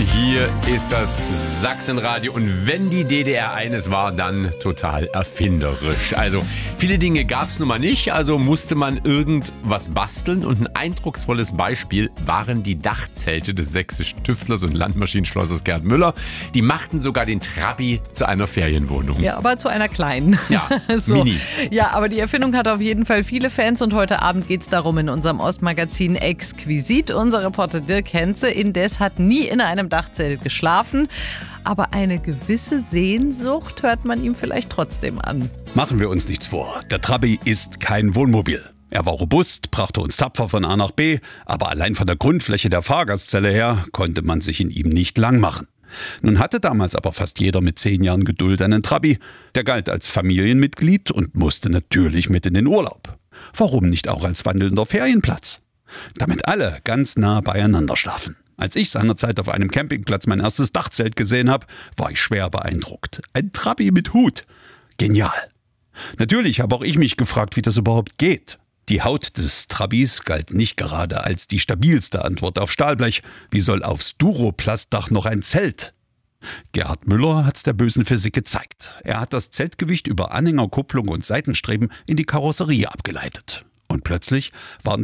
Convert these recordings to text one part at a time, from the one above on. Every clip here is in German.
Hier ist das Sachsenradio und wenn die DDR eines war, dann total erfinderisch. Also viele Dinge gab es nun mal nicht, also musste man irgendwas basteln und ein eindrucksvolles Beispiel waren die Dachzelte des sächsischen Tüftlers und Landmaschinenschlossers Gerhard Müller. Die machten sogar den Trabi zu einer Ferienwohnung. Ja, aber zu einer kleinen. Ja, so. Mini. Ja, aber die Erfindung hat auf jeden Fall viele Fans und heute Abend geht es darum in unserem Ostmagazin Exquisit. Unser Reporter Dirk Henze indes hat nie in einem Dachzelt geschlafen, aber eine gewisse Sehnsucht hört man ihm vielleicht trotzdem an. Machen wir uns nichts vor, der Trabi ist kein Wohnmobil. Er war robust, brachte uns tapfer von A nach B, aber allein von der Grundfläche der Fahrgastzelle her konnte man sich in ihm nicht lang machen. Nun hatte damals aber fast jeder mit 10 Jahren Geduld einen Trabi. Der galt als Familienmitglied und musste natürlich mit in den Urlaub. Warum nicht auch als wandelnder Ferienplatz? Damit alle ganz nah beieinander schlafen. Als ich seinerzeit auf einem Campingplatz mein erstes Dachzelt gesehen habe, war ich schwer beeindruckt. Ein Trabi mit Hut. Genial. Natürlich habe auch ich mich gefragt, wie das überhaupt geht. Die Haut des Trabis galt nicht gerade als die stabilste Antwort auf Stahlblech. Wie soll aufs Duroplastdach noch ein Zelt? Gerhard Müller hat's der bösen Physik gezeigt. Er hat das Zeltgewicht über Anhängerkupplung und Seitenstreben in die Karosserie abgeleitet. Und plötzlich waren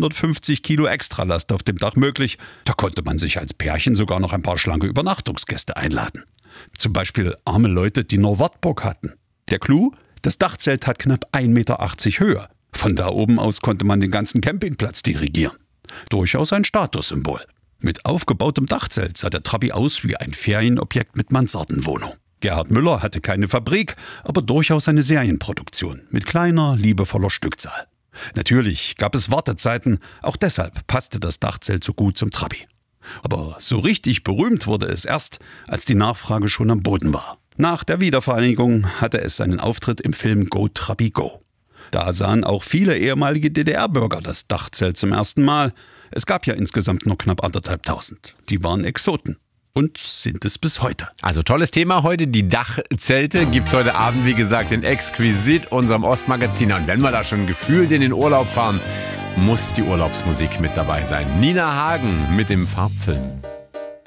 250 Kilo Extralast auf dem Dach möglich. Da konnte man sich als Pärchen sogar noch ein paar schlanke Übernachtungsgäste einladen. Zum Beispiel arme Leute, die nur Wartburg hatten. Der Clou? Das Dachzelt hat knapp 1,80 Meter Höhe. Von da oben aus konnte man den ganzen Campingplatz dirigieren. Durchaus ein Statussymbol. Mit aufgebautem Dachzelt sah der Trabi aus wie ein Ferienobjekt mit Mansardenwohnung. Gerhard Müller hatte keine Fabrik, aber durchaus eine Serienproduktion mit kleiner, liebevoller Stückzahl. Natürlich gab es Wartezeiten, auch deshalb passte das Dachzelt so gut zum Trabi. Aber so richtig berühmt wurde es erst, als die Nachfrage schon am Boden war. Nach der Wiedervereinigung hatte es seinen Auftritt im Film Go Trabi Go. Da sahen auch viele ehemalige DDR-Bürger das Dachzelt zum ersten Mal. Es gab ja insgesamt nur knapp 1.500. Die waren Exoten. Und sind es bis heute. Also tolles Thema heute, die Dachzelte. Gibt's heute Abend, wie gesagt, in Exquisit, unserem Ostmagazin. Und wenn wir da schon gefühlt in den Urlaub fahren, muss die Urlaubsmusik mit dabei sein. Nina Hagen mit dem Farbfilm.